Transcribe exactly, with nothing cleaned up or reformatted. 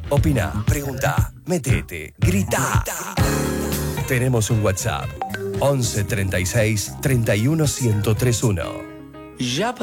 Opina, pregunta, metete, grita. Tenemos un WhatsApp. once treinta y seis treinta y uno ciento treinta y uno. Ya